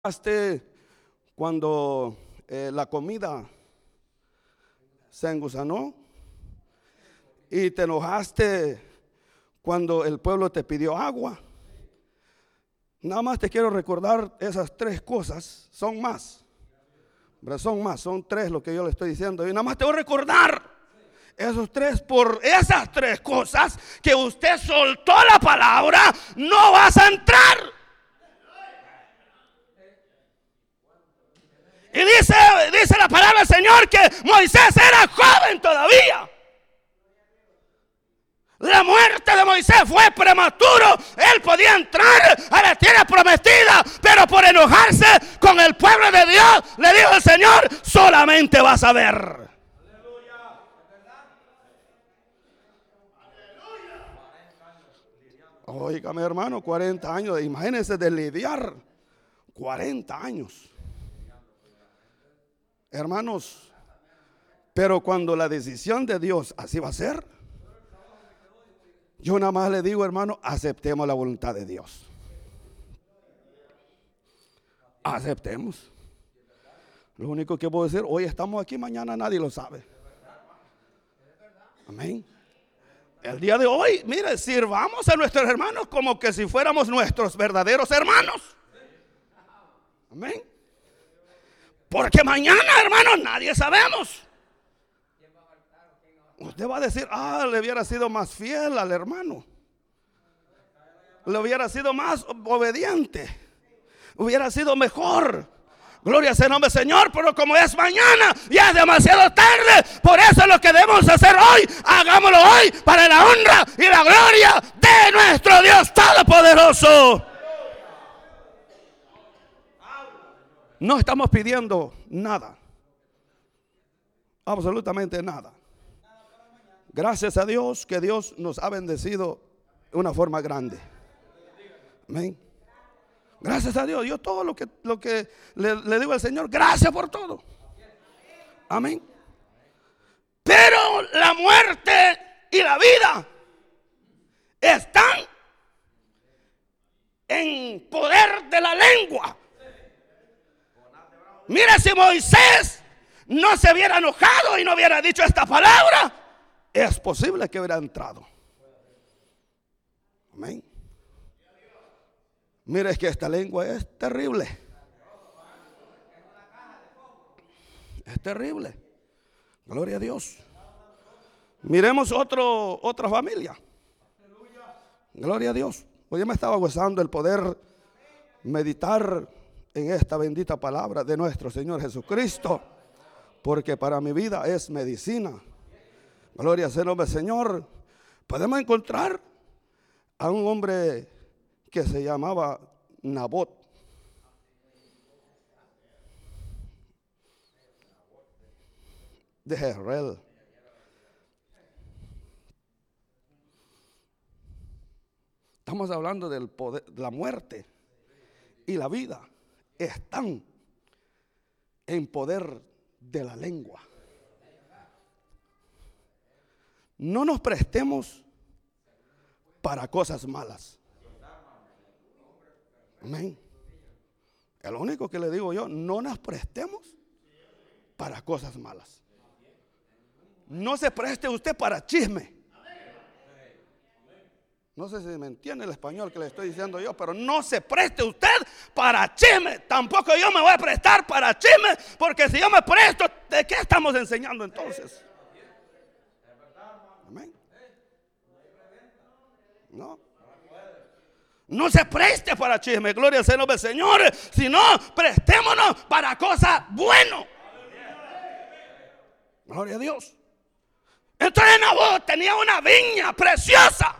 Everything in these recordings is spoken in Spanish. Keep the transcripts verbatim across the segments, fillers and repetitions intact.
enojaste cuando eh, la comida se engusanó? ¿Y te enojaste cuando el pueblo te pidió agua? Nada más te quiero recordar esas tres cosas. Son más, son más, son tres lo que yo le estoy diciendo. Y nada más te voy a recordar esos tres, por esas tres cosas que usted soltó la palabra, no vas a entrar. Y dice, dice la palabra del Señor que Moisés era joven todavía. La muerte de Moisés fue prematuro. Él podía entrar a la tierra prometida, pero por enojarse con el pueblo de Dios, le dijo el Señor: solamente vas a ver. Oígame, hermano, cuarenta años, imagínense de lidiar cuarenta años. Hermanos, pero cuando la decisión de Dios así va a ser, yo nada más le digo, hermano, aceptemos la voluntad de Dios. Aceptemos. Lo único que puedo decir, hoy estamos aquí, mañana nadie lo sabe. Amén. El día de hoy, mire, sirvamos a nuestros hermanos como que si fuéramos nuestros verdaderos hermanos. Amén. Porque mañana, hermanos, nadie sabemos. Usted va a decir, ah, le hubiera sido más fiel al hermano, le hubiera sido más obediente, hubiera sido mejor. Gloria sea el nombre del Señor. Pero como es mañana, ya es demasiado tarde. Por eso lo que debemos hacer hoy, hagámoslo hoy para la honra y la gloria de nuestro Dios Todopoderoso. No estamos pidiendo nada, absolutamente nada. Gracias a Dios que Dios nos ha bendecido de una forma grande. Amén. Gracias a Dios. Yo todo lo que, lo que le, le digo al Señor, gracias por todo. Amén. Pero la muerte y la vida están en poder de la lengua. Mira, si Moisés no se hubiera enojado y no hubiera dicho esta palabra, es posible que hubiera entrado. Amén. Mira, es que esta lengua es terrible. Es terrible. Gloria a Dios. Miremos otro, otra familia. Gloria a Dios. Hoy me estaba gozando el poder meditar en esta bendita palabra de nuestro Señor Jesucristo, porque para mi vida es medicina. Gloria sea el nombre del Señor. Podemos encontrar a un hombre que se llamaba Nabot. De Jezreel. Estamos hablando del poder, de la muerte y la vida están en poder de la lengua. No nos prestemos para cosas malas. Amén. Es lo único que le digo yo, no nos prestemos para cosas malas. No se preste usted para chisme. No sé si me entiende el español que le estoy diciendo yo, pero no se preste usted para chisme. Tampoco yo me voy a prestar para chisme, porque si yo me presto, ¿de qué estamos enseñando entonces? Amén. No. No se preste para chisme. Gloria al Señor, señores. Sino prestémonos para cosas buenas. Gloria a Dios. Entonces Nabot tenía una viña preciosa.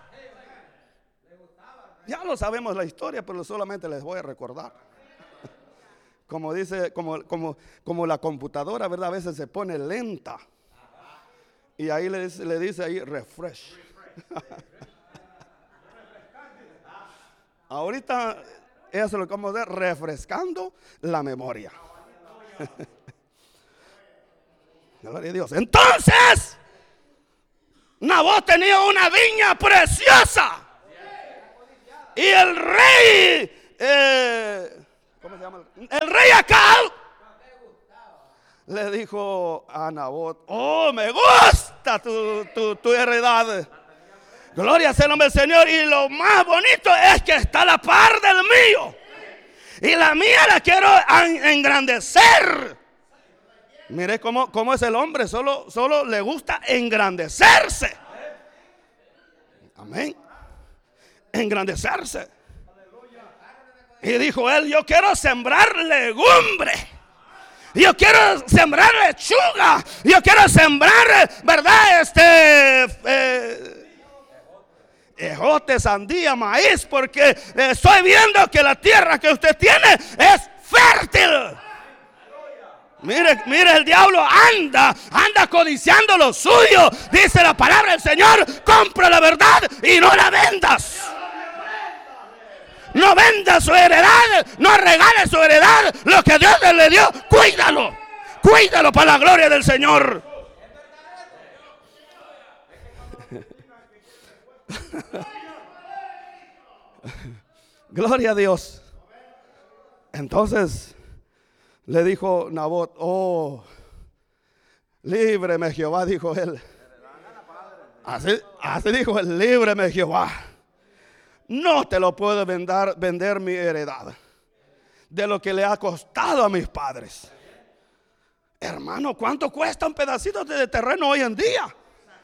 Ya lo sabemos la historia, pero solamente les voy a recordar. Como dice, como, como, como la computadora, ¿verdad? A veces se pone lenta. Y ahí le, le dice ahí refresh. Ahorita eso es lo que vamos a ver, refrescando la memoria. Gloria a Dios. Entonces, Nabot tenía una viña preciosa. Y el rey eh, ¿cómo se llama? El rey Acab le dijo a Nabot: oh, me gusta tu, tu, tu heredad. Gloria sea el nombre del Señor. Y lo más bonito es que está a la par del mío. Y la mía la quiero engrandecer. Mire cómo, cómo es el hombre. Solo, solo le gusta engrandecerse. Amén. Engrandecerse. Y dijo él: yo quiero sembrar legumbre. Yo quiero sembrar lechuga. Yo quiero sembrar, ¿verdad? Este... Eh, ejote, sandía, maíz, porque eh, estoy viendo que la tierra que usted tiene es fértil. Mire, mire, el diablo anda, anda codiciando lo suyo. Dice la palabra del Señor: compra la verdad y no la vendas. No venda su heredad, no regale su heredad. Lo que Dios le dio, cuídalo. Cuídalo para la gloria del Señor. Gloria a Dios. Entonces le dijo Nabot: oh, líbreme Jehová, dijo él. Así, así dijo él: líbreme Jehová. No te lo puedo vender, vender mi heredad de lo que le ha costado a mis padres. Hermano, ¿cuánto cuesta un pedacito de terreno hoy en día?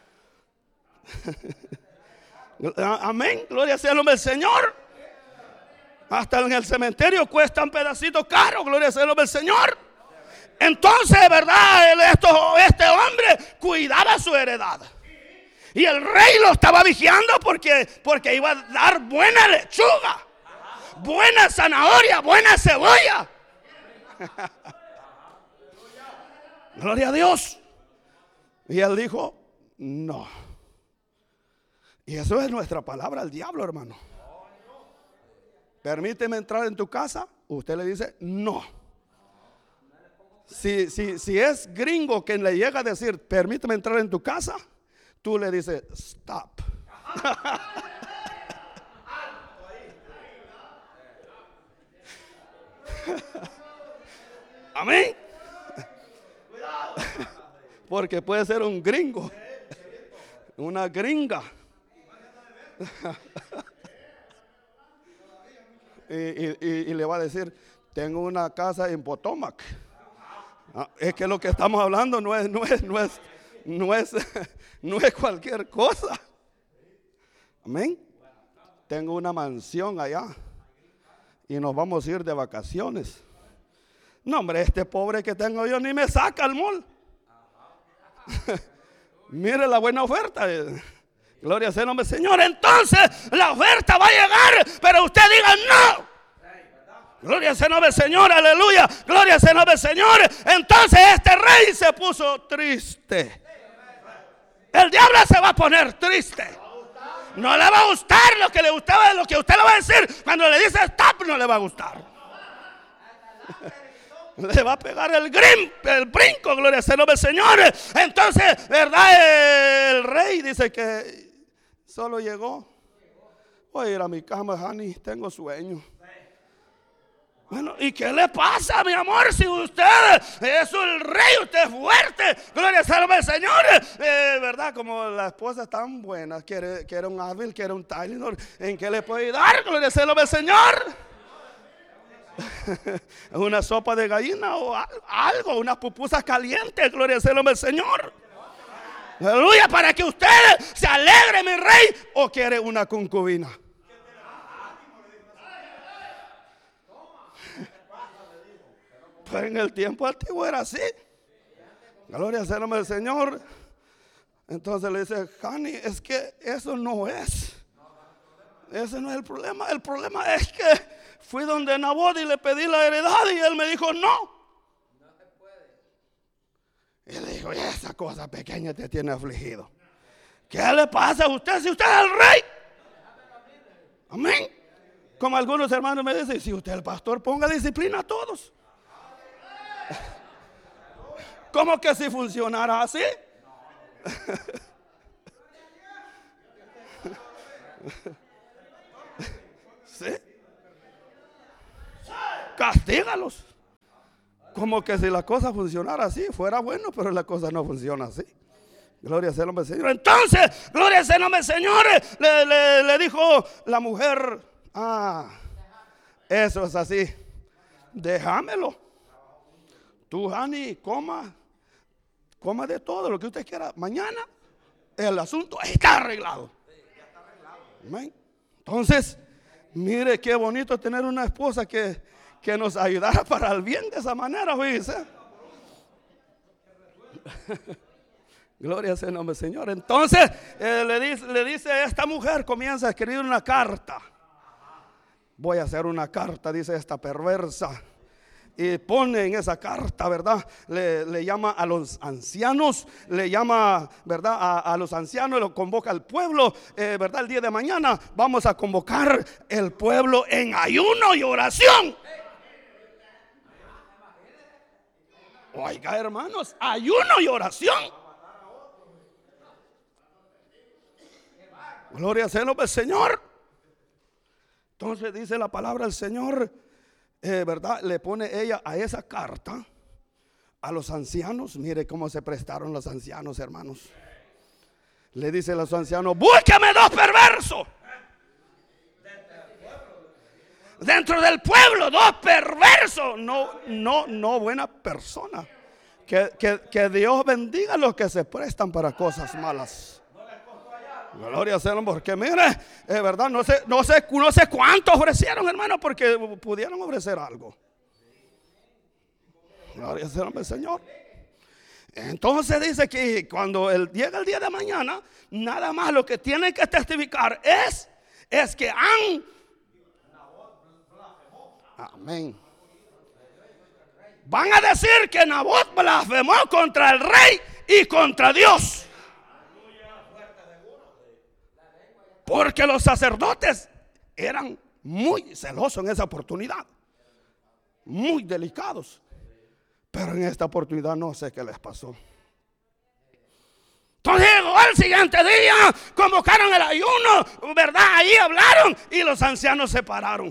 Amén, gloria sea el nombre del Señor. Hasta en el cementerio cuesta un pedacito caro, gloria sea el nombre del Señor. Entonces, ¿verdad? Esto, este hombre cuidaba su heredad. Y el rey lo estaba vigiando porque, porque iba a dar buena lechuga, buena zanahoria, buena cebolla. Gloria a Dios. Y él dijo: no. Y eso es nuestra palabra al diablo, hermano. Permíteme entrar en tu casa. Usted le dice: no. Si, si, si es gringo quien le llega a decir: permíteme entrar en tu casa, tú le dices: stop. Amén. Porque puede ser un gringo, una gringa. y, y, y le va a decir: tengo una casa en Potomac. Ah, es que lo que estamos hablando no es, no es, no es, no es, no es cualquier cosa. Amén. Tengo una mansión allá y nos vamos a ir de vacaciones. No, hombre, este pobre que tengo yo ni me saca al mall. Mire la buena oferta. Gloria sea el nombre del Señor. Entonces la oferta va a llegar, pero usted diga: no. Gloria sea el nombre del Señor, aleluya. Gloria sea el nombre del Señor. Entonces este rey se puso triste. El diablo se va a poner triste. No le va a gustar lo que le gustaba, lo que usted le va a decir. Cuando le dice stop, no le va a gustar. Le va a pegar el, grim, el brinco, gloria sea el nombre del Señor. Entonces, ¿verdad? El rey dice que solo llegó: voy a ir a mi cama, honey, tengo sueño. Bueno, ¿y qué le pasa, mi amor? Si usted es el rey, usted es fuerte, gloria sea el nombre del Señor. Eh, ¿Verdad? Como la esposa es tan buena, quiere, quiere un Advil, quiere un Tylenol, ¿en qué le puede ayudar? Gloria sea el nombre del Señor. Una sopa de gallina o algo, unas pupusas calientes, gloria sea el nombre del Señor. Aleluya, para que usted se alegre, mi rey. ¿O quiere una concubina? Pues en el tiempo antiguo era así. Gloria sea el nombre del Señor. Entonces le dice: honey, es que eso no es. Ese no es el problema. El problema es que fui donde Nabot y le pedí la heredad y él me dijo: no. Y le dijo: y esa cosa pequeña te tiene afligido. ¿Qué le pasa a usted si usted es el rey? Amén. Como algunos hermanos me dicen: si usted es el pastor, ponga disciplina a todos. ¿Cómo que si funcionara así? ¿Sí? castígalos. Como que si la cosa funcionara así, fuera bueno, pero la cosa no funciona así. Gloria sea el nombre del Señor. Entonces, gloria sea el nombre del Señor. Le, le, le dijo la mujer: ah, eso es así. Déjamelo. Tú, Hani, coma, coma de todo lo que usted quiera. Mañana el asunto está arreglado. Amén. Entonces, mire qué bonito tener una esposa que, que nos ayudara para el bien de esa manera, fíjese. Gloria sea el nombre del Señor. Entonces eh, le, dice, le dice a esta mujer, comienza a escribir una carta. Voy a hacer una carta, dice esta perversa. Y pone en esa carta, ¿verdad? Le, le llama a los ancianos, le llama, ¿verdad? A, a los ancianos, lo convoca al pueblo, eh, ¿verdad? El día de mañana vamos a convocar el pueblo en ayuno y oración. Oiga, hermanos, ayuno y oración. Gloria sea el nombre del Señor. Entonces dice la palabra del Señor, eh, ¿verdad? Le pone ella a esa carta a los ancianos. Mire cómo se prestaron los ancianos, hermanos. Le dice a los ancianos: búsqueme dos perversos dentro del pueblo, dos perversos. No, no, no buena persona. Que, que, que Dios bendiga a los que se prestan para cosas malas. Gloria sea, porque mire, es verdad, no sé, no sé, no sé cuánto ofrecieron, hermano, porque pudieron ofrecer algo. Gloria sea el Señor. Entonces dice que cuando el, llega el día de mañana, nada más lo que tienen que testificar es, es que han, amén, van a decir que Nabot blasfemó contra el rey y contra Dios. Porque los sacerdotes eran muy celosos en esa oportunidad, muy delicados. Pero en esta oportunidad no sé qué les pasó. Entonces llegó el siguiente día, convocaron el ayuno, ¿verdad? Ahí hablaron y los ancianos se pararon.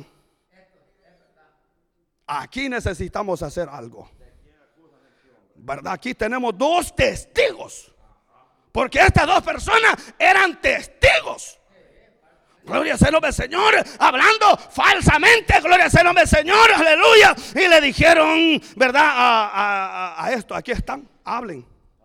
Aquí necesitamos hacer algo, ¿verdad? Aquí tenemos dos testigos, porque estas dos personas eran testigos. Gloria sea el nombre del Señor, hablando falsamente, gloria sea el nombre del Señor, aleluya. Y le dijeron, ¿verdad? A, a, a esto, aquí están, hablen.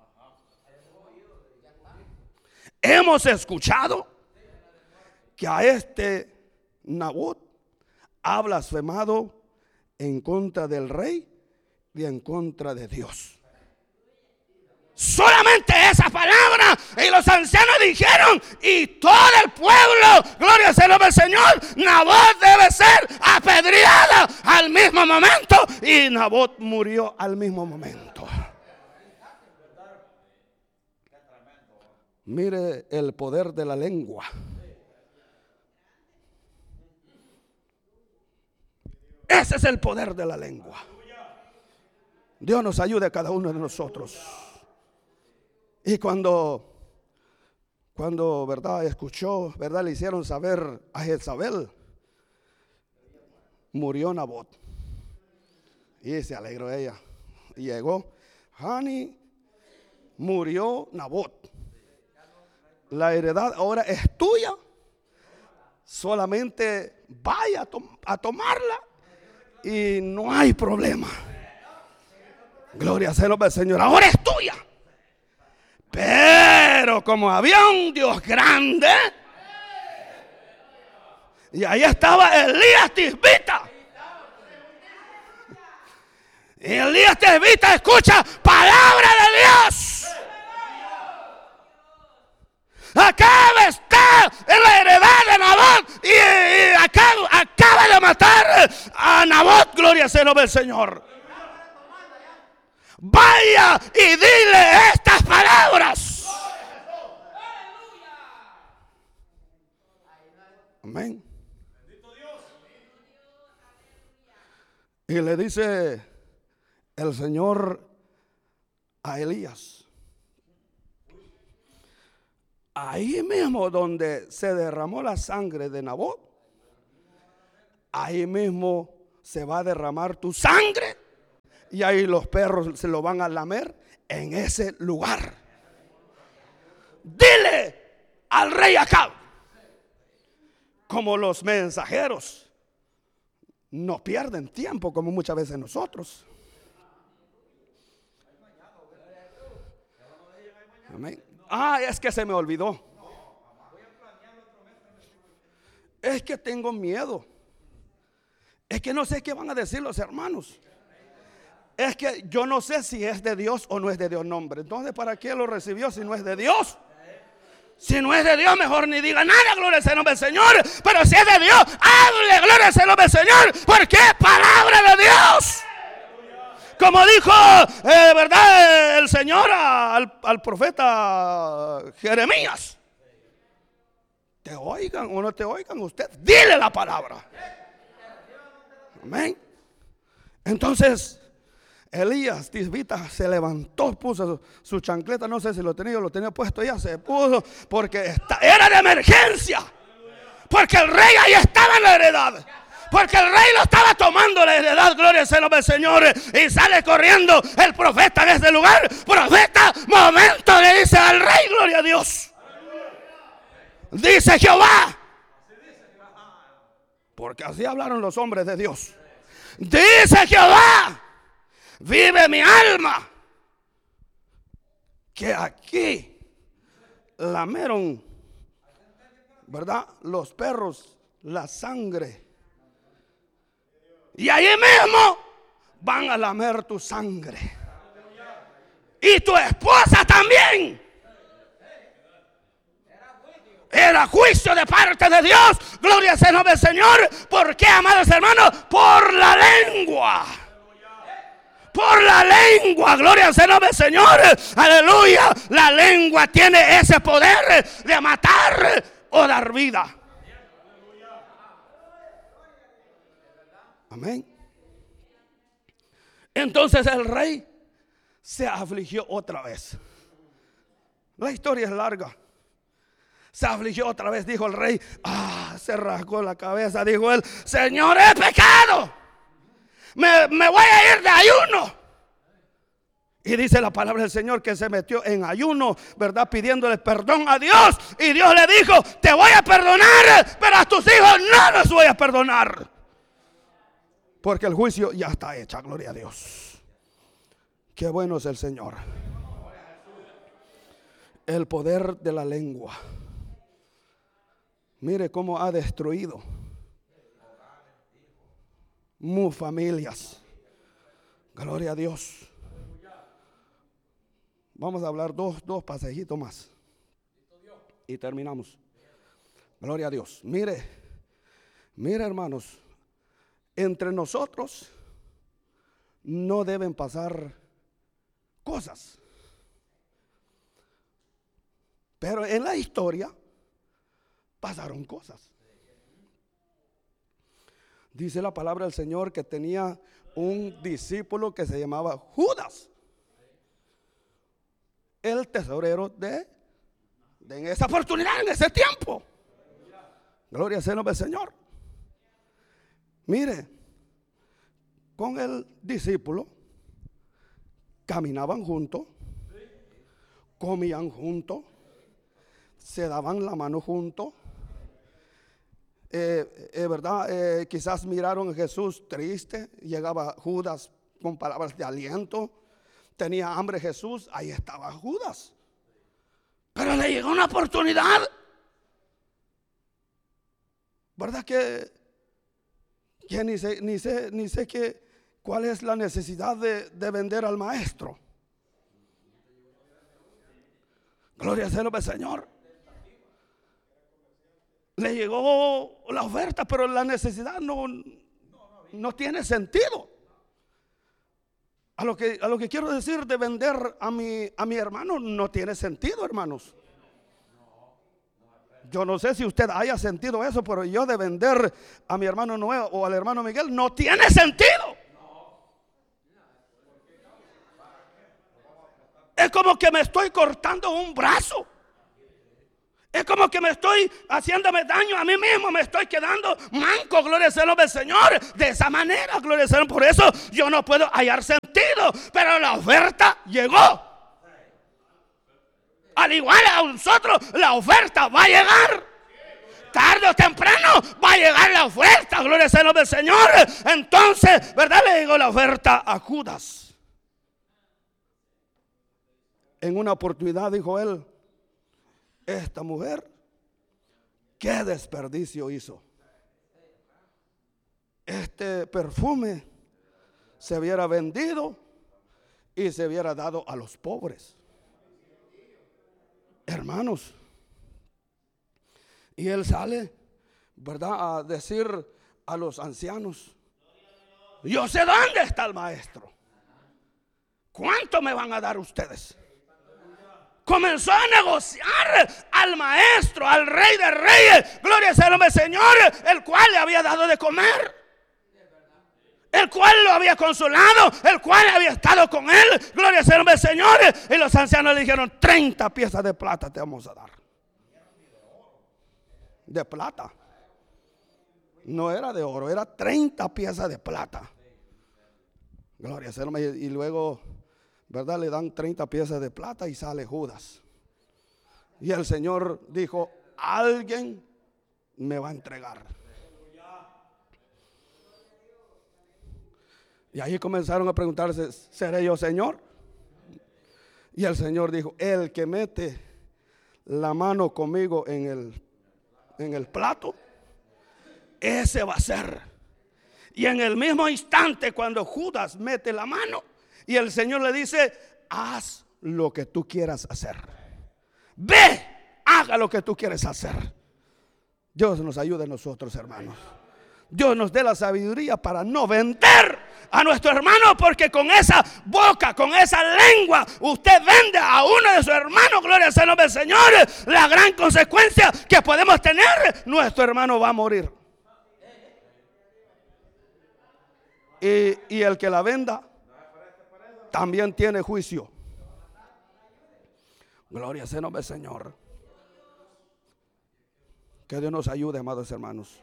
Hemos escuchado que a este Nabot ha blasfemado en contra del rey y en contra de Dios. Solamente esa palabra. Y los ancianos dijeron, y todo el pueblo, gloria sea el nombre del Señor, Nabot debe ser apedreada al mismo momento. Y Nabot murió al mismo momento. Mire el poder de la lengua. Ese es el poder de la lengua. Dios nos ayude a cada uno de nosotros. Y cuando, cuando, ¿verdad? Escuchó, ¿verdad? Le hicieron saber a Jezabel, murió Nabot. Y se alegró ella. Y llegó, Hani, murió Nabot. La heredad ahora es tuya. Solamente vaya a, to- a tomarla y no hay problema. Gloria sea el nombre del Señor. Ahora es tuya. Pero como había un Dios grande, y ahí estaba Elías Tisbita. Y Elías Tisbita escucha palabra de Dios. Acaba está en la heredad de Nabot y, y acaba, acaba de matar a Nabot. Gloria sea el nombre del Señor. Vaya y dile estas palabras. Amén. Y le dice el Señor a Elías: ahí mismo donde se derramó la sangre de Nabot, ahí mismo se va a derramar tu sangre y ahí los perros se lo van a lamer en ese lugar. Dile al rey Acab, como los mensajeros no pierden tiempo como muchas veces nosotros. Amén. Ah, es que se me olvidó. Es que tengo miedo. Es que no sé qué van a decir los hermanos. Es que yo no sé si es de Dios o no es de Dios. No, hombre, entonces ¿para qué lo recibió si no es de Dios? Si no es de Dios, mejor ni diga nada, gloria al nombre del Señor. Pero si es de Dios, hable, gloria al nombre del Señor, porque es palabra de Dios. Como dijo, eh, ¿verdad? El Señor al, al profeta Jeremías. Te oigan o no te oigan, usted dile la palabra. Amén. Entonces Elías Tisbita se levantó, puso su, su chancleta, no sé si lo tenía, lo tenía puesto ya, se puso porque está, era de emergencia, porque el rey ahí estaba en la heredad, porque el rey lo estaba tomando la heredad, gloria al nombre del Señor, y sale corriendo el profeta de ese lugar. Profeta, momento, le dice al rey, gloria a Dios. Dice Jehová, porque así hablaron los hombres de Dios. Dice Jehová, vive mi alma, que aquí lameron, ¿verdad?, los perros la sangre, y ahí mismo van a lamer tu sangre, y tu esposa también. Era juicio de parte de Dios, gloria al nombre del Señor. ¿Por qué, amados hermanos? Por la lengua. Por la lengua, gloria al nombre del Señor. Aleluya. La lengua tiene ese poder de matar o dar vida. Amén. Entonces el rey se afligió otra vez. La historia es larga. Se afligió otra vez, dijo el rey. Ah, se rasgó la cabeza, dijo él: Señor, he pecado. Me, me voy a ir de ayuno. Y dice la palabra del Señor que se metió en ayuno, ¿verdad?, pidiéndole perdón a Dios. Y Dios le dijo: te voy a perdonar, pero a tus hijos no los voy a perdonar, porque el juicio ya está hecho. Gloria a Dios. Qué bueno es el Señor. El poder de la lengua. Mire cómo ha destruido muchas familias. Gloria a Dios. Vamos a hablar dos, dos pasajitos más y terminamos. Gloria a Dios. Mire, mire, hermanos, entre nosotros no deben pasar cosas, pero en la historia pasaron cosas. Dice la palabra del Señor que tenía un discípulo que se llamaba Judas, el tesorero de, de en esa oportunidad, en ese tiempo. Gloria al nombre del Señor. Mire, con el discípulo caminaban juntos, comían juntos, se daban la mano juntos. Eh, eh, verdad, eh, quizás miraron a Jesús triste, llegaba Judas con palabras de aliento. Tenía hambre Jesús, ahí estaba Judas. Pero le llegó una oportunidad, ¿verdad? Que, que ni sé, ni sé, ni sé que, cuál es la necesidad de, de vender al maestro. Gloria al nombre del Señor. Le llegó la oferta, pero la necesidad no, no tiene sentido. A lo que, a lo que quiero decir de vender a mi, a mi hermano no tiene sentido, hermanos. Yo no sé si usted haya sentido eso, pero yo de vender a mi hermano Noé o al hermano Miguel no tiene sentido. Es como que me estoy cortando un brazo. Es como que me estoy haciéndome daño a mí mismo, me estoy quedando manco, gloria al Señor del Señor. De esa manera, gloria al Señor. Por eso yo no puedo hallar sentido. Pero la oferta llegó. Al igual a nosotros, la oferta va a llegar. Tarde o temprano va a llegar la oferta, gloria al Señor del Señor. Entonces, ¿verdad? Le digo la oferta a Judas. En una oportunidad dijo él: esta mujer, qué desperdicio hizo. Este perfume se hubiera vendido y se hubiera dado a los pobres. Hermanos, y él sale, ¿verdad?, a decir a los ancianos: yo sé dónde está el maestro. ¿Cuánto me van a dar ustedes? Comenzó a negociar al maestro, al rey de reyes, gloria al nombre del Señor, el cual le había dado de comer, el cual lo había consolado, el cual había estado con él, gloria al nombre del Señor. Y los ancianos le dijeron: treinta piezas de plata te vamos a dar. De plata. No era de oro, era treinta piezas de plata. Gloria al Señor. Y luego, ¿verdad?, le dan treinta piezas de plata y sale Judas. Y el Señor dijo: alguien me va a entregar. Y ahí comenzaron a preguntarse: ¿seré yo, Señor? Y el Señor dijo: el que mete la mano conmigo en el, en el plato, ese va a ser. Y en el mismo instante, cuando Judas mete la mano, y el Señor le dice: haz lo que tú quieras hacer. Ve, haga lo que tú quieres hacer. Dios nos ayude a nosotros, hermanos. Dios nos dé la sabiduría para no vender a nuestro hermano, porque con esa boca, con esa lengua, usted vende a uno de sus hermanos, gloria al Señor del Señor. La gran consecuencia que podemos tener: nuestro hermano va a morir. Y, y el que la venda también tiene juicio. Gloria al nombre del Señor. Que Dios nos ayude, amados hermanos.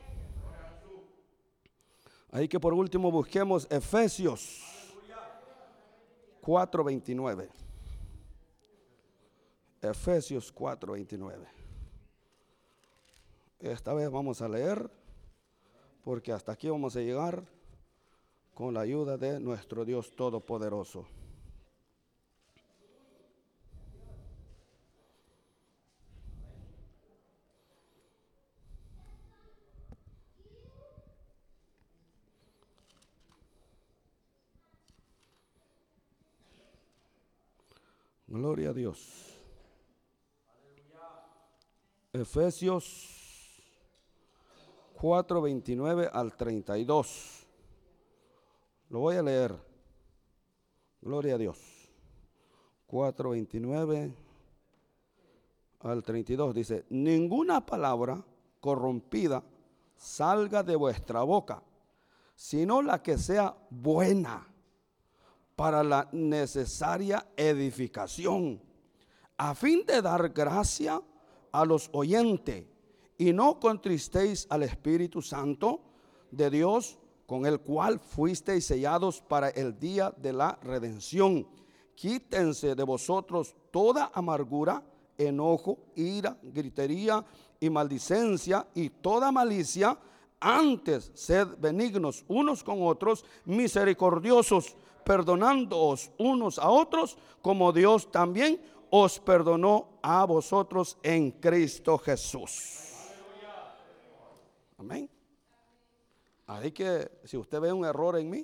Ahí que por último busquemos Efesios cuatro veintinueve. Efesios cuatro veintinueve. Esta vez vamos a leer, porque hasta aquí vamos a llegar con la ayuda de nuestro Dios Todopoderoso. Gloria a Dios. Efesios cuatro veintinueve al treinta y dos. Lo voy a leer. Gloria a Dios. cuatro veintinueve al treinta y dos dice: ninguna palabra corrompida salga de vuestra boca, sino la que sea buena para la necesaria edificación, a fin de dar gracia a los oyentes, y no contristéis al Espíritu Santo de Dios, con el cual fuisteis sellados para el día de la redención. Quítense de vosotros toda amargura, enojo, ira, gritería y maldicencia y toda malicia. Antes sed benignos unos con otros, misericordiosos, perdonándoos unos a otros, como Dios también os perdonó a vosotros en Cristo Jesús. Amén. Así que si usted ve un error en mí,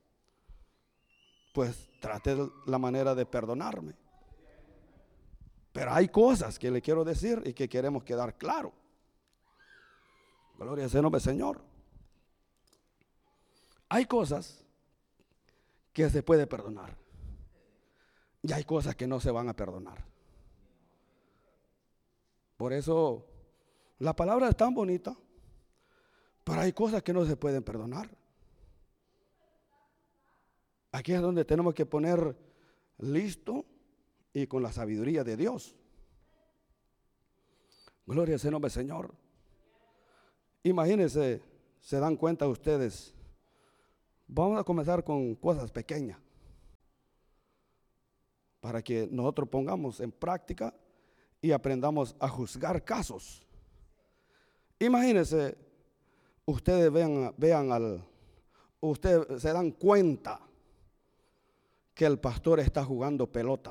pues trate la manera de perdonarme. Pero hay cosas que le quiero decir y que queremos quedar claro. Gloria al nombre del Señor. Hay cosas que se puede perdonar y hay cosas que no se van a perdonar. Por eso la palabra es tan bonita, pero hay cosas que no se pueden perdonar. Aquí es donde tenemos que poner listo y con la sabiduría de Dios. Gloria sea el nombre del Señor. Imagínense, se dan cuenta ustedes. Vamos a comenzar con cosas pequeñas para que nosotros pongamos en práctica y aprendamos a juzgar casos. Imagínense, ustedes vean, vean al, ustedes se dan cuenta que el pastor está jugando pelota.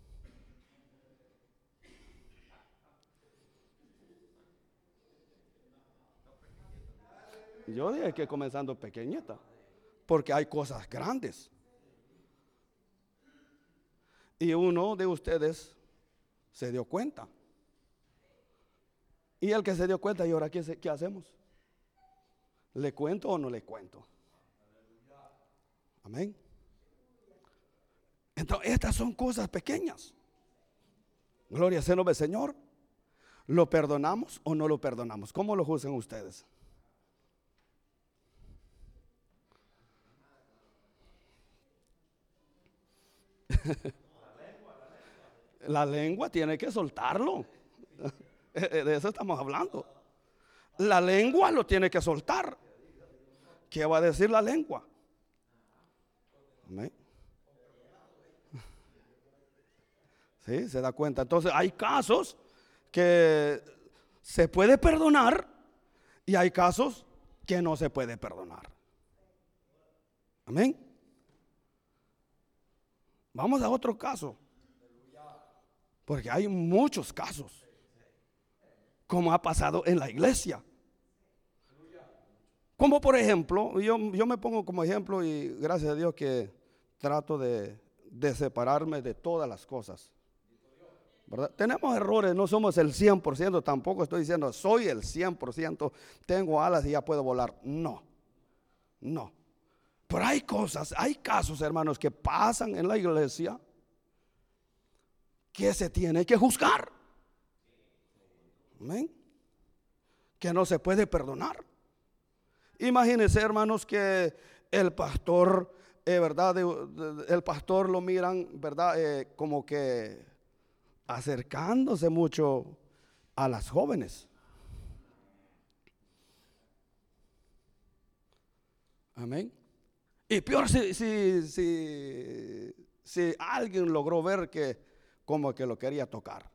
Yo dije que comenzando pequeñita, porque hay cosas grandes. Y uno de ustedes se dio cuenta. Y el que se dio cuenta, ¿y ahora qué, qué hacemos? ¿Le cuento o no le cuento? Amén. Entonces, estas son cosas pequeñas. Gloria sea el nombre del Señor. ¿Lo perdonamos o no lo perdonamos? ¿Cómo lo juzgan ustedes? La lengua tiene que soltarlo. De eso estamos hablando. La lengua lo tiene que soltar. ¿Qué va a decir la lengua? Amén. Sí, se da cuenta. Entonces hay casos que se puede perdonar y hay casos que no se puede perdonar. Amén. Vamos a otro caso, porque hay muchos casos, como ha pasado en la iglesia. Como por ejemplo, yo, yo me pongo como ejemplo y gracias a Dios que trato de, de separarme de todas las cosas, ¿verdad? Tenemos errores, no somos el cien por ciento, tampoco estoy diciendo soy el cien por ciento, tengo alas y ya puedo volar. No, no. Pero hay cosas, hay casos, hermanos, que pasan en la iglesia que se tiene que juzgar. Amén. Que no se puede perdonar. Imagínense, hermanos, que el pastor, eh, ¿verdad? De, de, el pastor lo miran, ¿verdad? Eh, como que acercándose mucho a las jóvenes. Amén. Y peor si, si, si, si alguien logró ver que como que lo quería tocar.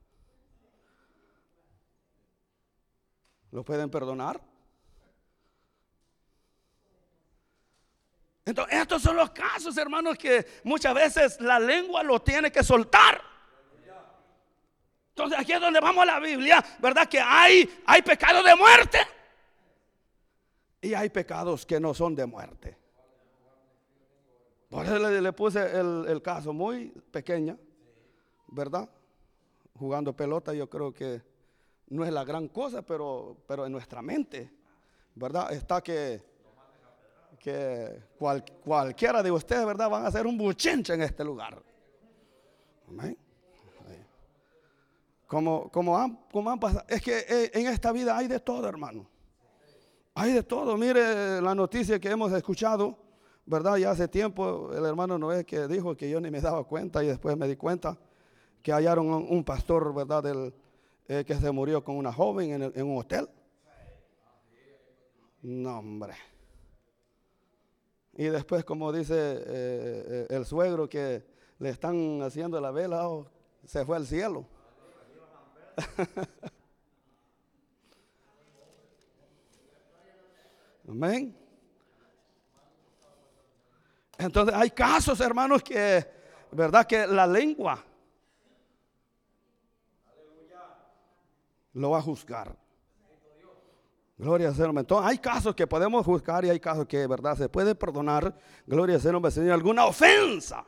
¿Lo pueden perdonar? Entonces, estos son los casos, hermanos, que muchas veces la lengua lo tiene que soltar. Entonces, aquí es donde vamos a la Biblia, ¿verdad? Que hay, hay pecados de muerte y hay pecados que no son de muerte. Por eso le, le puse el, el caso muy pequeña, ¿verdad? Jugando pelota, yo creo que no es la gran cosa, pero, pero en nuestra mente, ¿verdad? Está que, que cual, cualquiera de ustedes, ¿verdad? Van a hacer un buchinche en este lugar. Amén. Como, como, han, como han pasado, es que en esta vida hay de todo, hermano. Hay de todo. Mire la noticia que hemos escuchado, ¿verdad? Ya hace tiempo el hermano Noé que dijo que yo ni me daba cuenta y después me di cuenta que hallaron un, un pastor, ¿verdad? Del, eh, que se murió con una joven en, el, en un hotel. No, hombre. Y después, como dice eh, eh, el suegro que le están haciendo la vela, oh, se fue al cielo. Amén. Entonces hay casos, hermanos, que, verdad, que la lengua lo va a juzgar. Gloria al Señor. Entonces hay casos que podemos juzgar y hay casos que, verdad, se puede perdonar. Gloria al Señor, Señor, alguna ofensa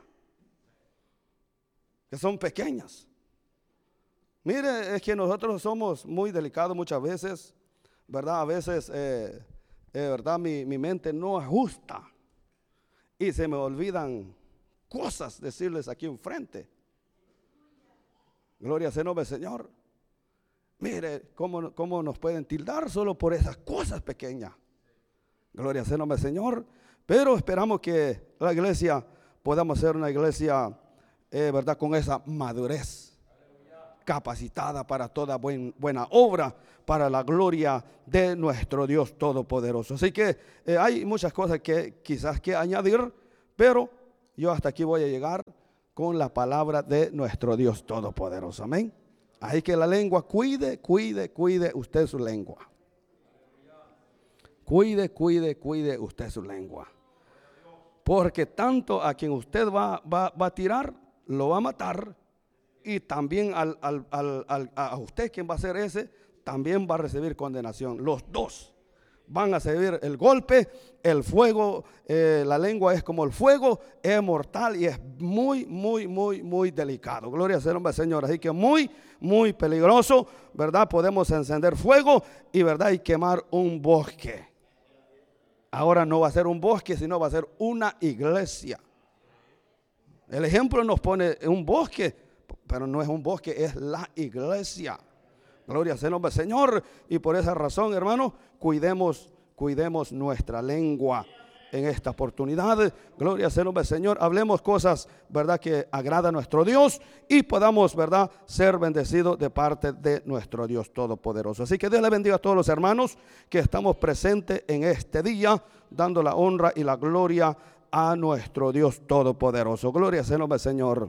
que son pequeñas. Mire, es que nosotros somos muy delicados muchas veces, ¿verdad? A veces, eh, eh, ¿verdad? Mi, mi mente no ajusta y se me olvidan cosas decirles aquí enfrente. Gloria sea el nombre del Señor. Mire cómo, cómo nos pueden tildar solo por esas cosas pequeñas. Gloria sea el nombre del Señor. Pero esperamos que la iglesia podamos ser una iglesia, eh, ¿verdad? Con esa madurez capacitada para toda buen, buena obra, para la gloria de nuestro Dios Todopoderoso. Así que eh, hay muchas cosas que quizás que añadir, pero yo hasta aquí voy a llegar con la palabra de nuestro Dios Todopoderoso. Amén. Así que la lengua, cuide, cuide, cuide usted su lengua. Cuide, cuide, cuide usted su lengua. Porque tanto a quien usted va, va, va a tirar, lo va a matar. Y también al, al, al, al, a usted quien va a hacer ese, también va a recibir condenación. Los dos van a recibir el golpe, el fuego. Eh, la lengua es como el fuego, es mortal y es muy, muy, muy, muy delicado. Gloria al nombre del Señor. Así que muy, muy peligroso, ¿verdad? Podemos encender fuego y, ¿verdad? Y quemar un bosque. Ahora no va a ser un bosque, sino va a ser una iglesia. El ejemplo nos pone un bosque, pero no es un bosque, es la iglesia. Gloria al nombre del Señor. Y por esa razón, hermanos, cuidemos, cuidemos nuestra lengua en esta oportunidad. Gloria al nombre del Señor. Hablemos cosas, ¿verdad?, que agrada a nuestro Dios y podamos, ¿verdad?, ser bendecidos de parte de nuestro Dios Todopoderoso. Así que Dios le bendiga a todos los hermanos que estamos presentes en este día, dando la honra y la gloria a nuestro Dios Todopoderoso. Gloria al nombre del Señor.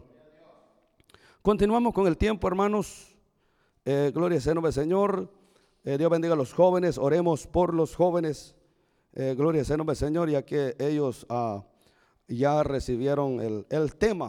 Continuamos con el tiempo, hermanos. Eh, gloria al nombre del Señor. Eh, Dios bendiga a los jóvenes. Oremos por los jóvenes. Eh, gloria al nombre del Señor, ya que ellos ah, ya recibieron el, el tema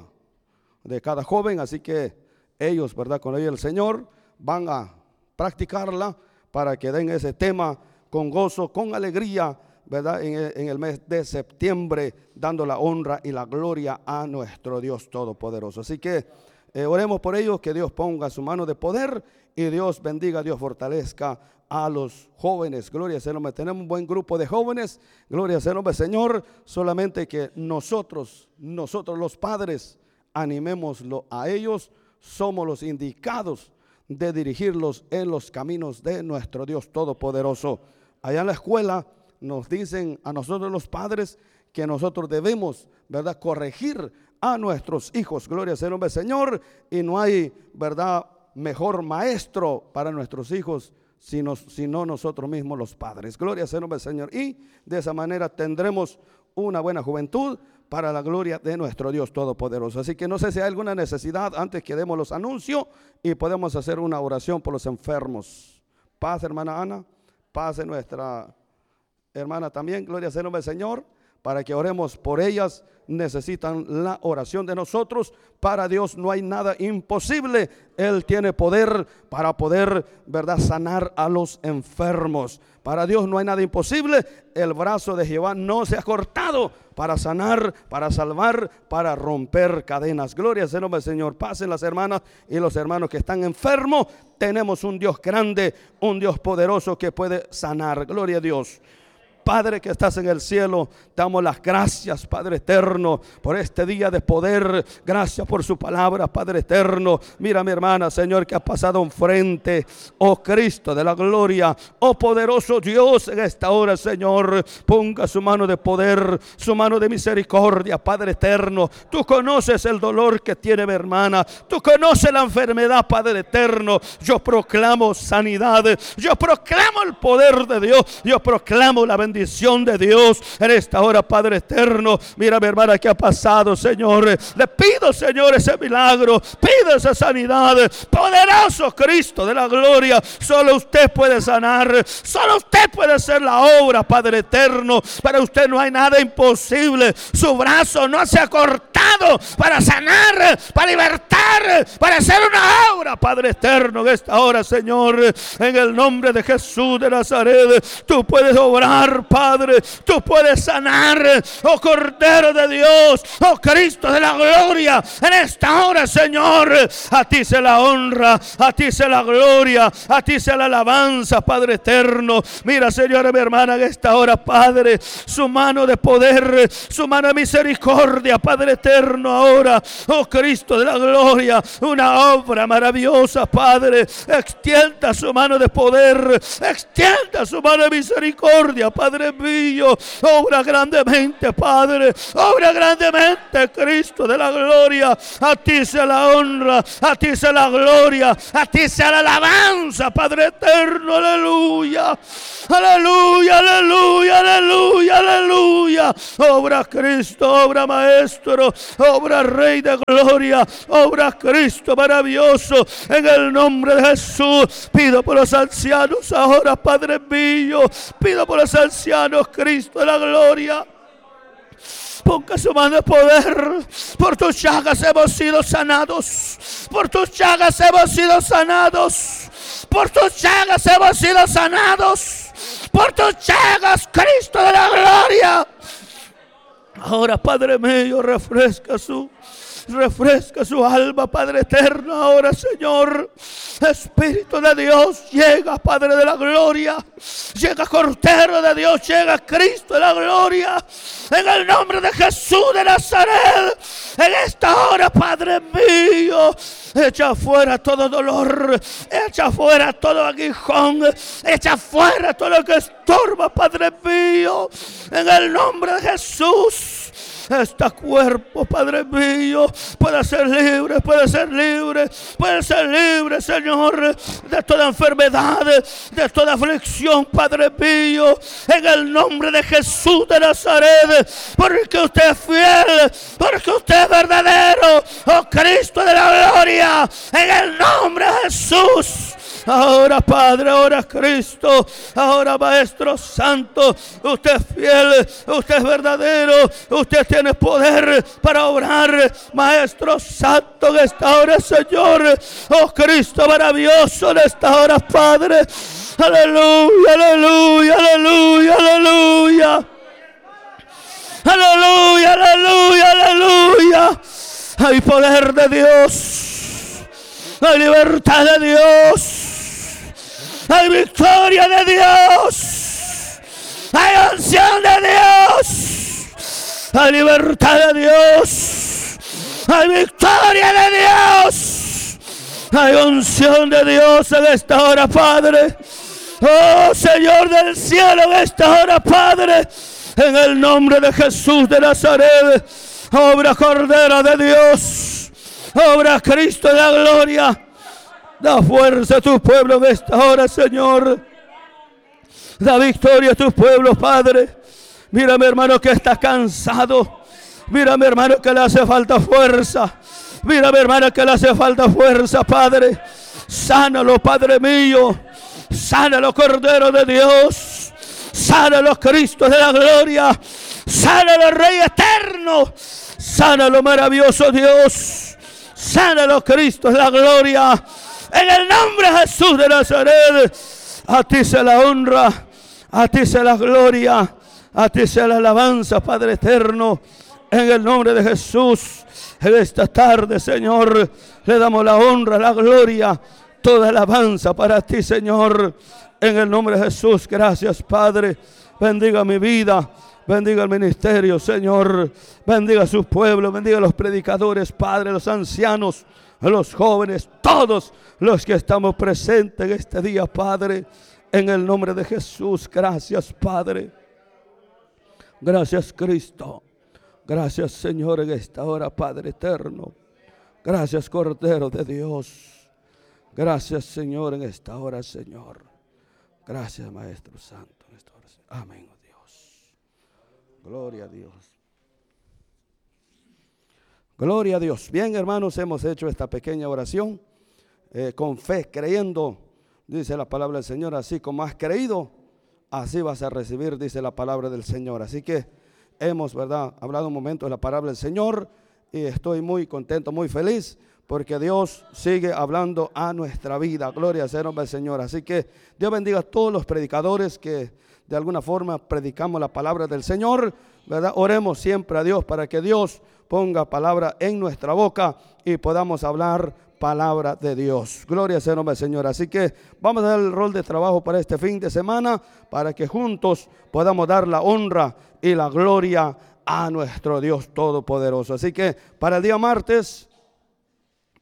de cada joven. Así que ellos, ¿verdad?, con ellos el Señor van a practicarla para que den ese tema con gozo, con alegría, ¿verdad?, en el, en el mes de septiembre, dando la honra y la gloria a nuestro Dios Todopoderoso. Así que Eh, oremos por ellos, que Dios ponga su mano de poder y Dios bendiga, Dios fortalezca a los jóvenes. Gloria al nombre. Tenemos un buen grupo de jóvenes. Gloria al nombre, Señor. Solamente que nosotros, nosotros los padres, animémoslo a ellos. Somos los indicados de dirigirlos en los caminos de nuestro Dios Todopoderoso. Allá en la escuela nos dicen a nosotros los padres que nosotros debemos, ¿verdad?, corregir a nuestros hijos. Gloria al nombre del Señor. Y no hay, ¿verdad?, mejor maestro para nuestros hijos sino, sino nosotros mismos los padres. Gloria al nombre del Señor. Y de esa manera tendremos una buena juventud para la gloria de nuestro Dios Todopoderoso. Así que no sé si hay alguna necesidad antes que demos los anuncios y podemos hacer una oración por los enfermos. Paz, hermana Ana. Paz, nuestra hermana también. Gloria al nombre del Señor. Para que oremos por ellas, necesitan la oración de nosotros. Para Dios no hay nada imposible. Él tiene poder para poder, ¿verdad?, sanar a los enfermos. Para Dios no hay nada imposible. El brazo de Jehová no se ha cortado para sanar, para salvar, para romper cadenas. Gloria al nombre del Señor. Pasen las hermanas y los hermanos que están enfermos. Tenemos un Dios grande, un Dios poderoso que puede sanar. Gloria a Dios. Padre que estás en el cielo, damos las gracias, Padre eterno, por este día de poder. Gracias por su palabra, Padre eterno. Mira, mi hermana, Señor, que ha pasado enfrente. Oh Cristo de la gloria, oh poderoso Dios, en esta hora, Señor, ponga su mano de poder, su mano de misericordia, Padre eterno. Tú conoces el dolor que tiene mi hermana. Tú conoces la enfermedad, Padre eterno. Yo proclamo sanidad. Yo proclamo el poder de Dios. Yo proclamo la bendición de Dios en esta hora, Padre eterno. Mira, mi hermana, que ha pasado, Señor. Le pido, Señor, ese milagro. Pido esa sanidad. Poderoso Cristo de la gloria. Solo usted puede sanar. Solo usted puede hacer la obra, Padre eterno. Para usted no hay nada imposible. Su brazo no se ha cortado para sanar, para libertar, para hacer una obra, Padre eterno. En esta hora, Señor, en el nombre de Jesús de Nazaret, tú puedes obrar, Padre, tú puedes sanar, oh Cordero de Dios, oh Cristo de la gloria. En esta hora, Señor, a ti se la honra, a ti se la gloria, a ti se la alabanza, Padre eterno. Mira, Señor, mi hermana, en esta hora, Padre, su mano de poder, su mano de misericordia, Padre eterno, ahora, oh Cristo de la gloria, una obra maravillosa, Padre. Extienda su mano de poder, extienda su mano de misericordia, Padre mío. Obra grandemente, Padre, obra grandemente, Cristo de la gloria. A ti sea la honra, a ti sea la gloria, a ti sea la alabanza, Padre eterno. Aleluya, aleluya, aleluya, aleluya, aleluya. Obra Cristo, obra Maestro, obra Rey de gloria, obra Cristo maravilloso. En el nombre de Jesús pido por los ancianos ahora, Padre mío. Pido por los ancianos, Cristo de la gloria. Ponga su mano de poder. Por tus llagas hemos sido sanados. Por tus llagas hemos sido sanados. Por tus llagas hemos sido sanados. Por tus llagas, Cristo de la gloria. Ahora, Padre mío, refresca su refresca su alma, Padre eterno. Ahora, Señor, Espíritu de Dios, llega, Padre de la gloria. Llega, Cordero de Dios, llega Cristo de la gloria. En el nombre de Jesús de Nazaret, en esta hora, Padre mío, echa fuera todo dolor, echa fuera todo aguijón, echa fuera todo lo que estorba, Padre mío. En el nombre de Jesús, este cuerpo, Padre mío, puede ser libre, puede ser libre, puede ser libre, Señor, de toda enfermedad, de toda aflicción, Padre mío, en el nombre de Jesús de Nazaret, porque usted es fiel, porque usted es verdadero, oh Cristo de la gloria, en el nombre de Jesús. Ahora, Padre, ahora Cristo, ahora Maestro Santo, usted es fiel, usted es verdadero, usted tiene poder para obrar, Maestro Santo, en esta hora, Señor. Oh Cristo maravilloso, en esta hora, Padre. Aleluya, aleluya, aleluya, aleluya. Aleluya, aleluya, aleluya. Hay poder de Dios, hay libertad de Dios. Hay victoria de Dios, hay unción de Dios, hay libertad de Dios, hay victoria de Dios, hay unción de Dios en esta hora, Padre. Oh Señor del cielo, en esta hora, Padre, en el nombre de Jesús de Nazaret, obra Cordero de Dios, obra Cristo de la gloria. Da fuerza a tu pueblo en esta hora, Señor. Da victoria a tu pueblo, Padre. Mira, mi hermano, que está cansado. Mira, mi hermano, que le hace falta fuerza. Mira, mi hermano, que le hace falta fuerza, Padre. Sánalo, Padre mío. Sánalo, Cordero de Dios. Sánalo, Cristo de la gloria. Sánalo, Rey eterno. Sánalo, maravilloso Dios. Sánalo, Cristo de la gloria. En el nombre de Jesús de Nazaret, a ti sea la honra, a ti sea la gloria, a ti sea la alabanza, Padre eterno. En el nombre de Jesús, en esta tarde, Señor, le damos la honra, la gloria, toda alabanza para ti, Señor. En el nombre de Jesús, gracias, Padre. Bendiga mi vida, bendiga el ministerio, Señor. Bendiga a su pueblo, bendiga a los predicadores, Padre, los ancianos, a los jóvenes, todos los que estamos presentes en este día, Padre, en el nombre de Jesús. Gracias, Padre. Gracias, Cristo. Gracias, Señor, en esta hora, Padre eterno. Gracias, Cordero de Dios. Gracias, Señor, en esta hora, Señor. Gracias, Maestro Santo, en esta hora. Amén, oh Dios. Gloria a Dios. Gloria a Dios. Bien, hermanos, hemos hecho esta pequeña oración eh, con fe, creyendo, dice la palabra del Señor. Así como has creído, así vas a recibir, dice la palabra del Señor. Así que hemos, ¿verdad?, hablado un momento de la palabra del Señor y estoy muy contento, muy feliz, porque Dios sigue hablando a nuestra vida. Gloria sea el nombre del Señor. Así que Dios bendiga a todos los predicadores que de alguna forma predicamos la palabra del Señor, ¿verdad? Oremos siempre a Dios para que Dios ponga palabra en nuestra boca y podamos hablar palabra de Dios. Gloria sea el nombre del Señor. Así que vamos a dar el rol de trabajo para este fin de semana, para que juntos podamos dar la honra y la gloria a nuestro Dios todopoderoso. Así que para el día martes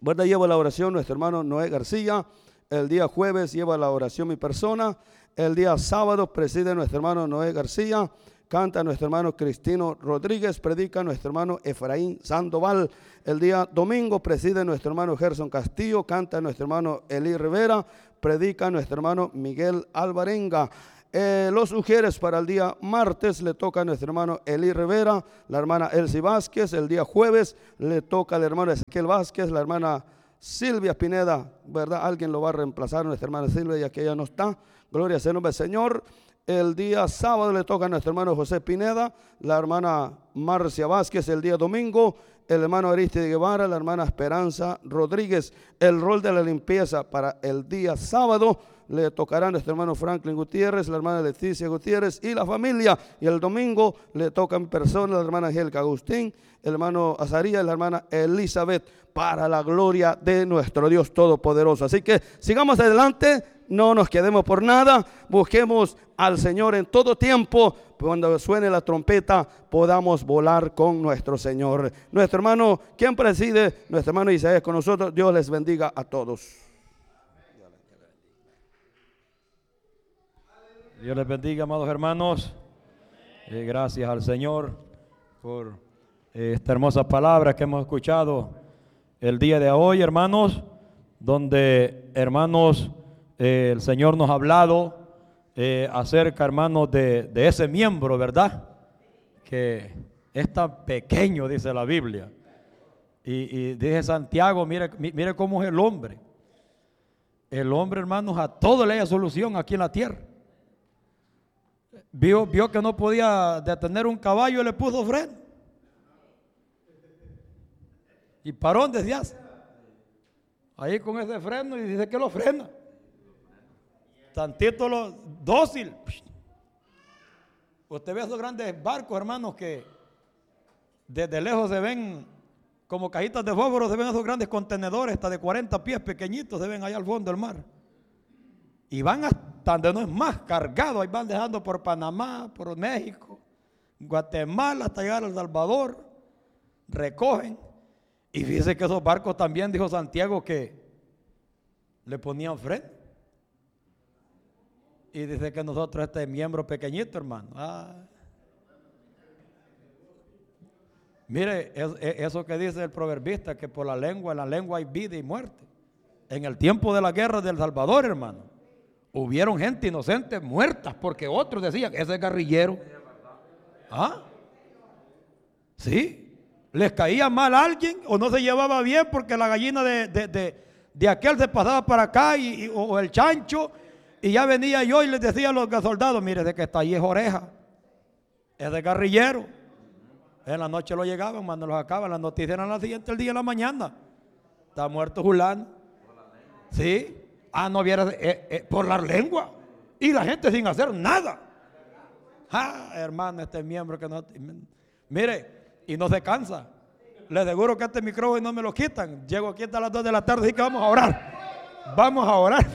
¿verdad? Lleva la oración nuestro hermano Noé García. El día jueves lleva la oración mi persona. El día sábado preside nuestro hermano Noé García. Canta nuestro hermano Cristino Rodríguez. Predica nuestro hermano Efraín Sandoval. El día domingo preside nuestro hermano Gerson Castillo. Canta nuestro hermano Eli Rivera. Predica nuestro hermano Miguel Alvarenga. Eh, los ujieres para el día martes le toca a nuestro hermano Eli Rivera, la hermana Elsie Vázquez. El día jueves le toca al hermano Ezequiel Vázquez, la hermana Silvia Pineda, ¿verdad? Alguien lo va a reemplazar, nuestra hermana Silvia, ya que ella no está. Gloria sea el nombre del Señor. El día sábado le toca a nuestro hermano José Pineda, la hermana Marcia Vázquez. El día domingo el hermano Aristide Guevara, la hermana Esperanza Rodríguez. El rol de la limpieza para el día sábado le tocará a nuestro hermano Franklin Gutiérrez, la hermana Leticia Gutiérrez y la familia. Y el domingo le toca en persona la hermana Angélica Agustín, el hermano Azarías y la hermana Elizabeth, para la gloria de nuestro Dios Todopoderoso. Así que sigamos adelante, no nos quedemos por nada, busquemos al Señor en todo tiempo. Cuando suene la trompeta podamos volar con nuestro Señor. Nuestro hermano, quien preside, nuestro hermano Isaías con nosotros. Dios les bendiga a todos. Dios les bendiga, amados hermanos. Eh, gracias al Señor por eh, esta hermosa palabra que hemos escuchado el día de hoy, hermanos, donde, hermanos, eh, el Señor nos ha hablado eh, acerca, hermanos, de, de ese miembro, ¿verdad? Que es tan pequeño, dice la Biblia. Y, y dice Santiago, mire, mire cómo es el hombre. El hombre, hermanos, a todo le hay solución aquí en la tierra. Vio, vio que no podía detener un caballo y le puso freno. Y paró desde hace. Ahí con ese freno y dice que lo frena. Tantito lo dócil. Usted ve esos grandes barcos, hermanos, que desde lejos se ven como cajitas de fósforo, se ven esos grandes contenedores, hasta de cuarenta pies pequeñitos, se ven allá al fondo del mar. Y van hasta donde no es más cargado, ahí van dejando por Panamá, por México, Guatemala, hasta llegar a El Salvador, recogen. Y fíjese que esos barcos también, dijo Santiago, que le ponían freno. Y dice que nosotros este miembro pequeñito, hermano. Ah. Mire, es, es, eso que dice el proverbista, que por la lengua, en la lengua hay vida y muerte. En el tiempo de la guerra de El Salvador, hermano, hubieron gente inocente muertas porque otros decían, ese es guerrillero. ¿Ah? ¿Sí? Les caía mal a alguien o no se llevaba bien porque la gallina de, de, de, de aquel se pasaba para acá y, y, o el chancho, y ya venía yo y les decía a los soldados, mire, de que está ahí es oreja, es de guerrillero. En la noche lo llegaban, cuando los acaban, las noticias eran la siguiente, el día de la mañana. Está muerto Julano. ¿Sí? Ah, no viera eh, eh, por la lengua. Y la gente sin hacer nada. Ah, hermano, este miembro que no... Mire, y no se cansa. Les aseguro que este micrófono no me lo quitan. Llego aquí hasta las dos de la tarde, así que vamos a orar. Vamos a orar.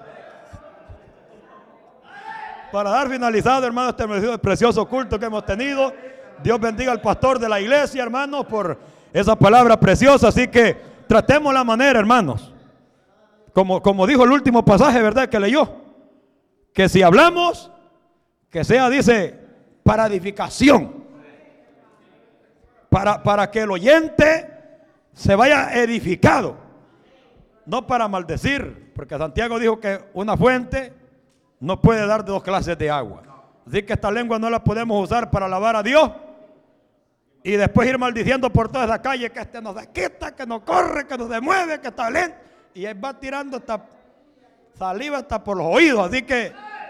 Para dar finalizado, hermano, este precioso culto que hemos tenido. Dios bendiga al pastor de la iglesia, hermanos, por esa palabra preciosa. Así que tratemos la manera, hermanos. Como, como dijo el último pasaje, ¿verdad? Que leyó. Que si hablamos, que sea, dice, para edificación. Para, para que el oyente se vaya edificado. No para maldecir. Porque Santiago dijo que una fuente no puede dar dos clases de agua. Así que esta lengua no la podemos usar para alabar a Dios y después ir maldiciendo por toda esa calle, que este no se quita, que no corre, que no se mueve, que está lento. Y él va tirando hasta saliva hasta por los oídos. Así que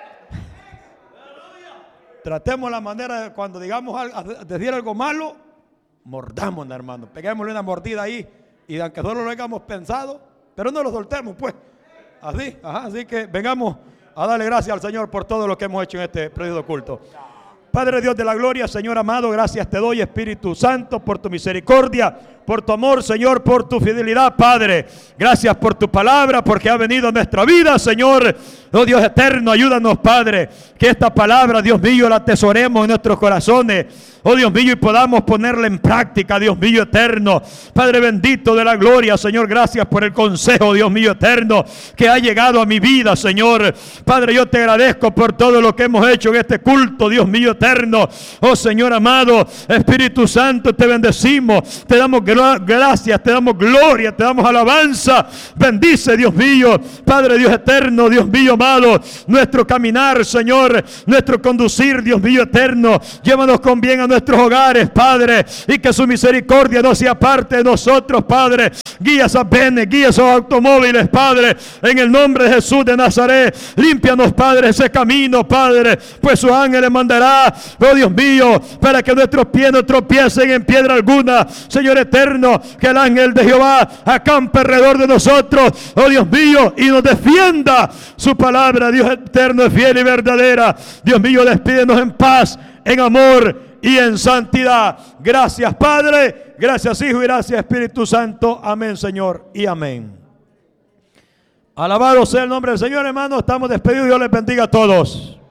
tratemos la manera de cuando digamos algo, decir algo malo, mordámonos, hermano. Peguémosle una mordida ahí y aunque solo lo hayamos pensado, pero no lo soltemos, pues. Así, ajá, así que vengamos a darle gracias al Señor por todo lo que hemos hecho en este precioso culto. Padre Dios de la gloria, Señor amado, gracias te doy, Espíritu Santo, por tu misericordia, por tu amor, Señor, por tu fidelidad, Padre. Gracias por tu palabra, porque ha venido a nuestra vida, Señor. Oh Dios eterno, ayúdanos, Padre, que esta palabra, Dios mío, la atesoremos en nuestros corazones. Oh Dios mío, y podamos ponerla en práctica, Dios mío eterno. Padre bendito de la gloria, Señor, gracias por el consejo, Dios mío eterno, que ha llegado a mi vida, Señor. Padre, yo te agradezco por todo lo que hemos hecho en este culto, Dios mío eterno. Oh Señor amado, Espíritu Santo, te bendecimos, te damos gracias, te damos gloria, te damos alabanza. Bendice, Dios mío, Padre Dios eterno, Dios mío amado, nuestro caminar, Señor, nuestro conducir, Dios mío eterno. Llévanos con bien a nuestros hogares, Padre, y que su misericordia no sea parte de nosotros, Padre. Guía esas venes, guía esos automóviles, Padre, en el nombre de Jesús de Nazaret. Límpianos, Padre, ese camino, Padre, pues su ángel mandará, oh Dios mío, para que nuestros pies no tropiecen en piedra alguna. Señor eterno, que el ángel de Jehová acampe alrededor de nosotros, oh Dios mío, y nos defienda. Su palabra, Dios eterno, es fiel y verdadera. Dios mío, despídenos en paz, en amor y en santidad. Gracias, Padre, gracias, Hijo, y gracias, Espíritu Santo. Amén, Señor, y amén. Alabado sea el nombre del Señor, hermano. Estamos despedidos. Dios les bendiga a todos.